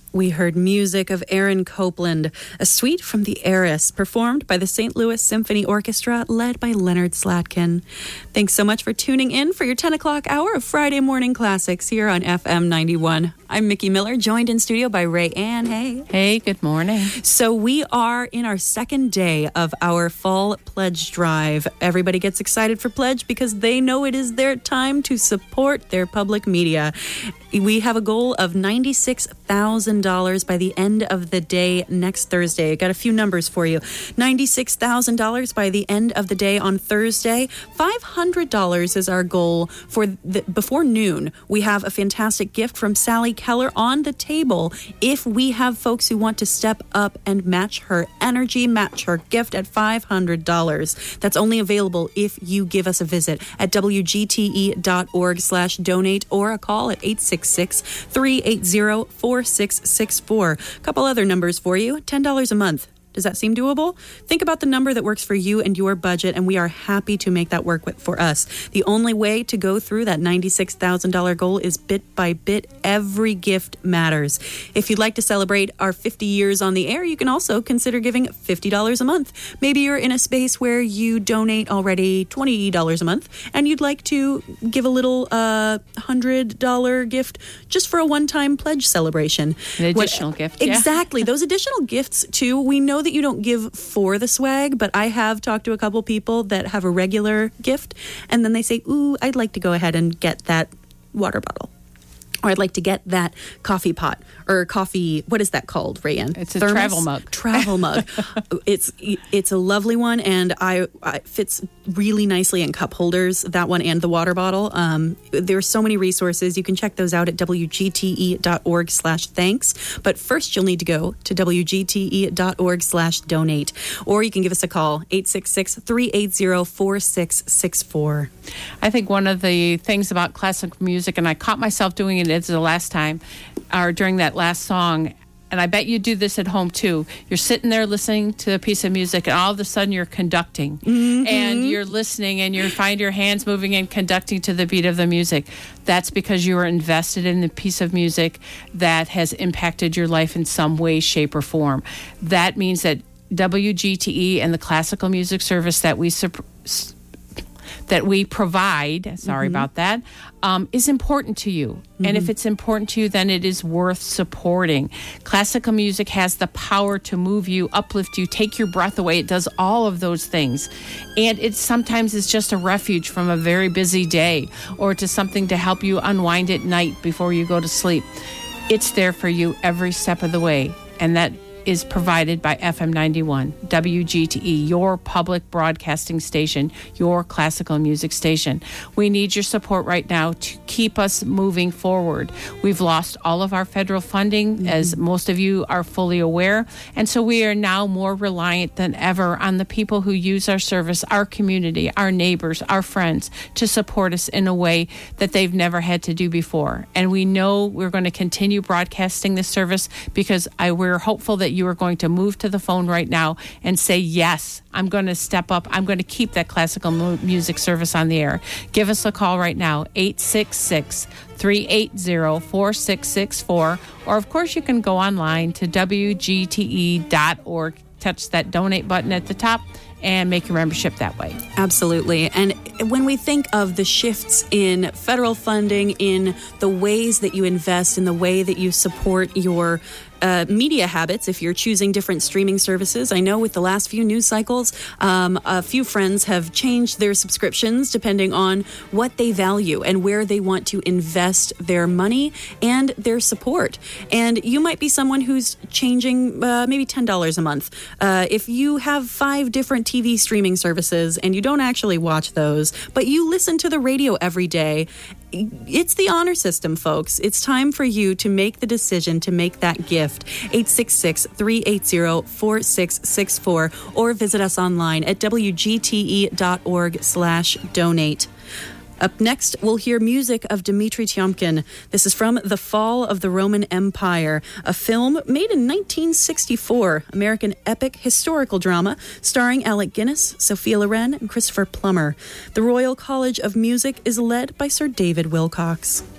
We heard music of Aaron Copland, a suite from The Heiress, performed by the St. Louis Symphony Orchestra, led by Leonard Slatkin. Thanks so much for tuning in for your 10 o'clock hour of Friday Morning Classics here on FM 91. I'm Mickey Miller, joined in studio by Ray Ann. Hey. Hey, good morning. So we are in our second day of our fall pledge drive. Everybody gets excited for pledge because they know it is their time to support their public media. We have a goal of $96,000 by the end of the day next Thursday. I got a few numbers for you. $96,000 by the end of the day on Thursday. $500 is our goal for before noon. We have a fantastic gift from Sally Keller on the table if we have folks who want to step up and match her energy, match her gift at $500. That's only available if you give us a visit at wgte.org/donate or a call at 866-380-4664. A couple other numbers for you. $10 a month. Does that seem doable? Think about the number that works for you and your budget, and we are happy to make that work for us. The only way to go through that $96,000 goal is bit by bit. Every gift matters. If you'd like to celebrate our 50 years on the air, you can also consider giving $50 a month. Maybe you're in a space where you donate already $20 a month, and you'd like to give a little $100 gift just for a one-time pledge celebration. An additional gift, yeah. Exactly. Those additional gifts, too, we know that you don't give for the swag, but I have talked to a couple people that have a regular gift, and then they say, ooh, I'd like to go ahead and get that water bottle. Or I'd like to get that coffee pot or coffee. What is that called, Rayanne? It's a travel mug. Travel mug. It's a lovely one, and it fits really nicely in cup holders. That one and the water bottle. There's so many resources. You can check those out at wgte.org/thanks. But first, you'll need to go to wgte.org/donate, or you can give us a call 866-380-4664. I think one of the things about classical music, and I caught myself doing it the last time, or during that last song, and I bet you do this at home too. You're sitting there listening to a piece of music, and all of a sudden you're conducting, and you're listening, and you find your hands moving and conducting to the beat of the music. That's because you are invested in the piece of music that has impacted your life in some way, shape, or form. That means that WGTE and the classical music service that we provide, sorry about that, is important to you. And if it's important to you, then it is worth supporting. Classical music has the power to move you, uplift you, take your breath away. It does all of those things. And it sometimes is just a refuge from a very busy day, or to something to help you unwind at night before you go to sleep. It's there for you every step of the way. And that is provided by FM 91, WGTE, your public broadcasting station, your classical music station. We need your support right now to keep us moving forward. We've lost all of our federal funding, as most of you are fully aware, and so we are now more reliant than ever on the people who use our service, our community, our neighbors, our friends, to support us in a way that they've never had to do before. And we know we're going to continue broadcasting this service because we're hopeful that you are going to move to the phone right now and say, yes, I'm going to step up. I'm going to keep that classical music service on the air. Give us a call right now, 866-380-4664. Or, of course, you can go online to wgte.org, touch that donate button at the top, and make your membership that way. Absolutely. And when we think of the shifts in federal funding, in the ways that you invest, in the way that you support your media habits, if you're choosing different streaming services. I know with the last few news cycles, a few friends have changed their subscriptions depending on what they value and where they want to invest their money and their support. And you might be someone who's changing maybe $10 a month. If you have 5 different TV streaming services and you don't actually watch those, but you listen to the radio every day, it's the honor system, folks. It's time for you to make the decision to make that gift. 866-380-4664 or visit us online at wgte.org/donate. Up next, we'll hear music of Dmitri Tiomkin. This is from The Fall of the Roman Empire, a film made in 1964, American epic historical drama starring Alec Guinness, Sophia Loren, and Christopher Plummer. The Royal College of Music is led by Sir David Wilcox.